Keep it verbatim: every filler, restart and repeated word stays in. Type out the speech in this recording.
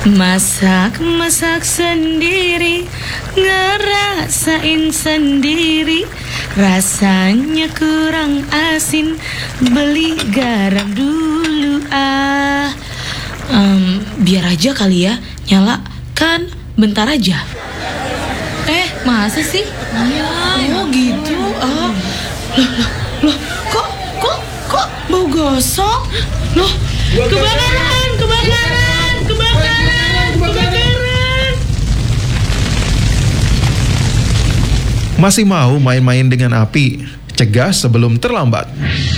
Masak-masak sendiri, ngerasain sendiri, rasanya kurang asin, beli garam dulu ah. um, Biar aja kali ya, nyala kan bentar aja. Eh, masa sih? Ya, oh gitu ah. Loh, loh, loh, kok, kok, kok bau gosong? Loh, kebakaran, kebakaran, kebakaran, kebakaran. Masih mau main-main dengan api? Cegah sebelum terlambat.